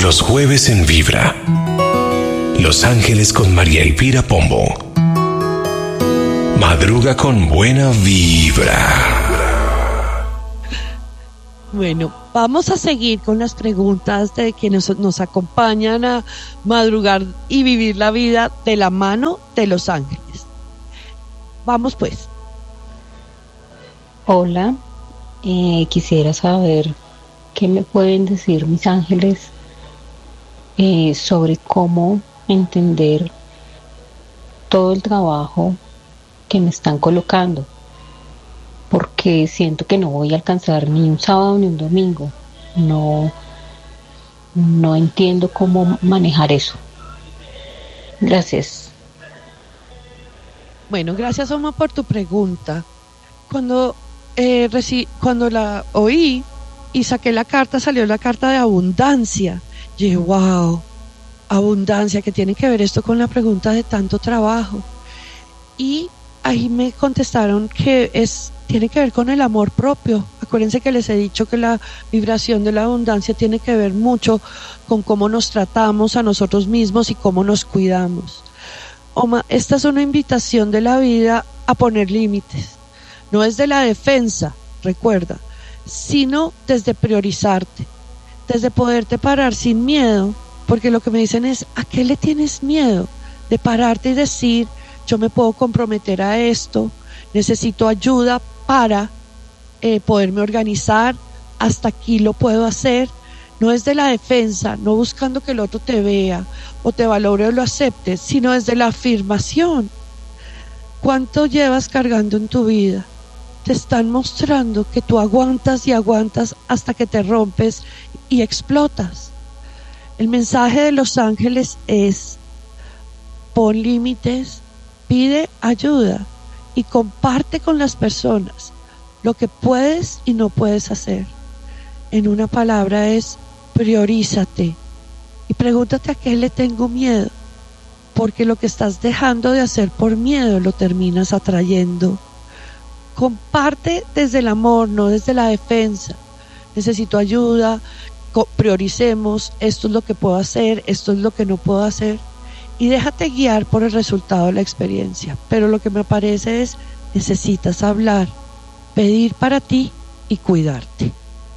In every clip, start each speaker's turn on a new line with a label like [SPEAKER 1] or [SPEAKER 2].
[SPEAKER 1] Los jueves en Vibra. Los Ángeles con María Elvira Pombo. Madruga con buena vibra.
[SPEAKER 2] Bueno, vamos a seguir con las preguntas de quienes nos acompañan a madrugar y vivir la vida de la mano de los ángeles. Vamos pues.
[SPEAKER 3] Hola, quisiera saber qué me pueden decir mis ángeles sobre cómo entender todo el trabajo que me están colocando, porque siento que no voy a alcanzar ni un sábado ni un domingo. No entiendo cómo manejar eso. Gracias.
[SPEAKER 2] Bueno, gracias, Oma, por tu pregunta. Cuando la oí y saqué la carta, salió la carta de abundancia. Y dije, wow, abundancia, que tiene que ver esto con la pregunta de tanto trabajo. Y ahí me contestaron que tiene que ver con el amor propio. Acuérdense que les he dicho que la vibración de la abundancia tiene que ver mucho con cómo nos tratamos a nosotros mismos y cómo nos cuidamos. Oma, esta es una invitación de la vida a poner límites. No es de la defensa, recuerda, sino desde priorizarte, desde poderte parar sin miedo, porque lo que me dicen es, ¿a qué le tienes miedo? De pararte y decir, yo me puedo comprometer a esto, necesito ayuda para poderme organizar, hasta aquí lo puedo hacer. No es de la defensa, no buscando que el otro te vea o te valore o lo acepte, sino desde la afirmación. ¿Cuánto llevas cargando en tu vida? Te están mostrando que tú aguantas y aguantas hasta que te rompes y explotas. El mensaje de los ángeles es: pon límites, pide ayuda y comparte con las personas lo que puedes y no puedes hacer. En una palabra es: priorízate y pregúntate a qué le tengo miedo, porque lo que estás dejando de hacer por miedo lo terminas atrayendo. Comparte desde el amor, no desde la defensa. Necesito ayuda, prioricemos, esto es lo que puedo hacer, esto es lo que no puedo hacer, y déjate guiar por el resultado de la experiencia. Pero lo que me parece es, necesitas hablar, pedir para ti y cuidarte.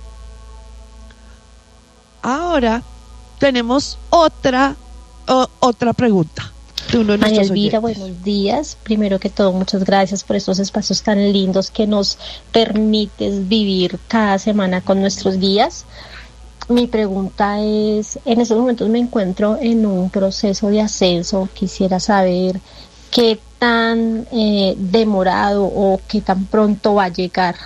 [SPEAKER 2] Ahora tenemos otra pregunta.
[SPEAKER 3] María Elvira, buenos días. Primero que todo, muchas gracias por estos espacios tan lindos que nos permites vivir cada semana con nuestros guías. Mi pregunta es, en estos momentos me encuentro en un proceso de ascenso. Quisiera saber qué tan demorado o qué tan pronto va a llegar.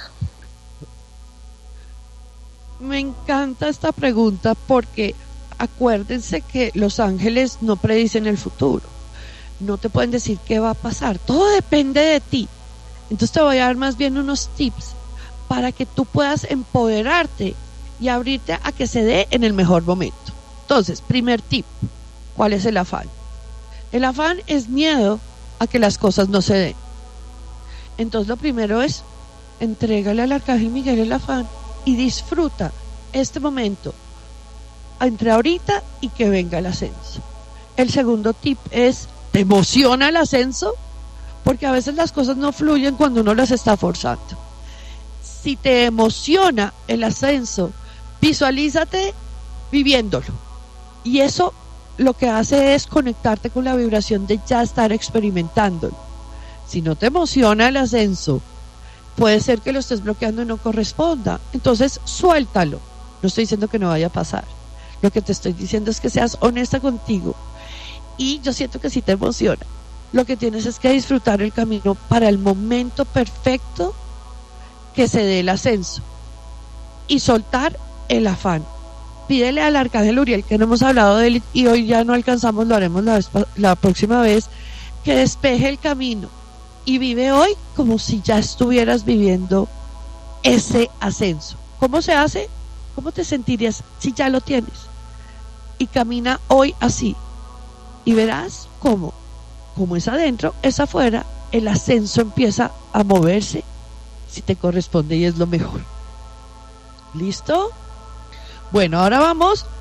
[SPEAKER 2] Me encanta esta pregunta porque acuérdense que los ángeles no predicen el futuro. No te pueden decir qué va a pasar, todo depende de ti. Entonces te voy a dar más bien unos tips para que tú puedas empoderarte y abrirte a que se dé en el mejor momento. Entonces, primer tip, ¿cuál es el afán? El afán es miedo a que las cosas no se den. Entonces lo primero es, entrégale al Arcángel Miguel el afán y disfruta este momento entre ahorita y que venga el ascenso. El segundo tip es, ¿te emociona el ascenso? Porque a veces las cosas no fluyen cuando uno las está forzando. Si te emociona el ascenso, visualízate viviéndolo. Y eso lo que hace es conectarte con la vibración de ya estar experimentándolo. Si no te emociona el ascenso, puede ser que lo estés bloqueando y no corresponda. Entonces, suéltalo. No estoy diciendo que no vaya a pasar. Lo que te estoy diciendo es que seas honesta contigo. Y yo siento que sí te emociona. Lo que tienes es que disfrutar el camino para el momento perfecto que se dé el ascenso. Y soltar el afán. Pídele al Arcángel Uriel, que no hemos hablado de él y hoy ya no alcanzamos, lo haremos la próxima vez, que despeje el camino. Y vive hoy como si ya estuvieras viviendo ese ascenso. ¿Cómo se hace? ¿Cómo te sentirías si ya lo tienes? Y camina hoy así. Y verás cómo, como es adentro, es afuera, el ascenso empieza a moverse si te corresponde y es lo mejor. ¿Listo? Bueno, ahora vamos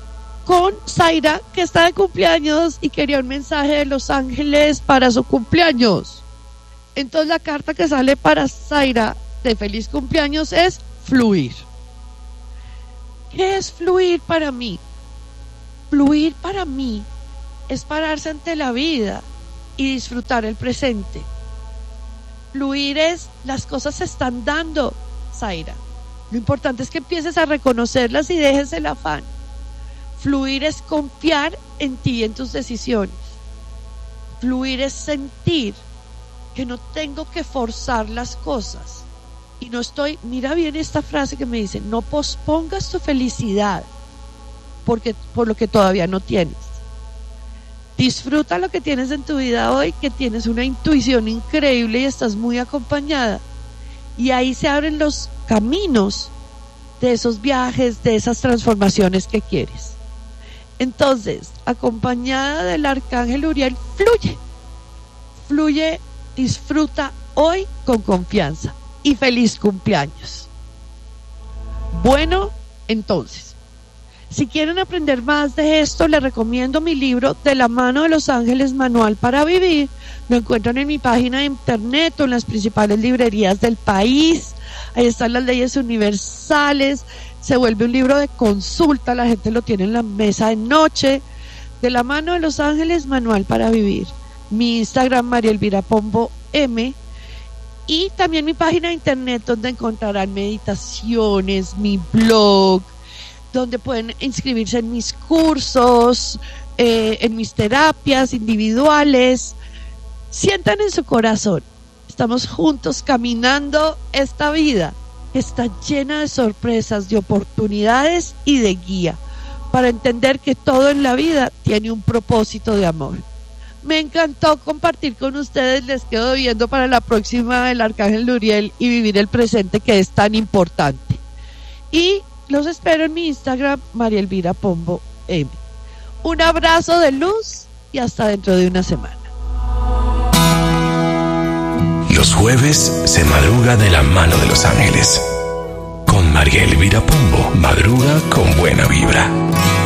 [SPEAKER 2] con Zaira, que está de cumpleaños y quería un mensaje de los ángeles para su cumpleaños. Entonces la carta que sale para Zaira de feliz cumpleaños es fluir. ¿Qué es fluir para mí? Fluir para mí es pararse ante la vida y disfrutar el presente. Fluir es, las cosas se están dando, Zaira. Lo importante es que empieces a reconocerlas y dejes el afán. Fluir es confiar en ti y en tus decisiones. Fluir es sentir que no tengo que forzar las cosas. Y no estoy, mira bien esta frase que me dice, no pospongas tu felicidad por lo que todavía no tienes. Disfruta lo que tienes en tu vida hoy, que tienes una intuición increíble y estás muy acompañada. Y ahí se abren los caminos de esos viajes, de esas transformaciones que quieres. Entonces, acompañada del arcángel Uriel, fluye, disfruta hoy con confianza y feliz cumpleaños. Bueno, entonces, si quieren aprender más de esto, les recomiendo mi libro De la mano de los ángeles, manual para vivir. Lo encuentran en mi página de internet o en las principales librerías del país. Ahí están las leyes universales. Se vuelve un libro de consulta, la gente lo tiene en la mesa de noche. De la mano de los ángeles, manual para vivir. Mi Instagram, María Elvira Pombo M. Y también mi página de internet, donde encontrarán meditaciones, mi blog, donde pueden inscribirse en mis cursos, en mis terapias individuales. Sientan en su corazón, estamos juntos caminando esta vida. Está llena de sorpresas, de oportunidades y de guía, para entender que todo en la vida tiene un propósito de amor. Me encantó compartir con ustedes, les quedo viendo para la próxima el Arcángel Uriel y vivir el presente, que es tan importante. Y los espero en mi Instagram, María Elvira Pombo M. Un abrazo de luz y hasta dentro de una semana.
[SPEAKER 1] Los jueves se madruga de la mano de los ángeles. Con María Elvira Pombo, madruga con buena vibra.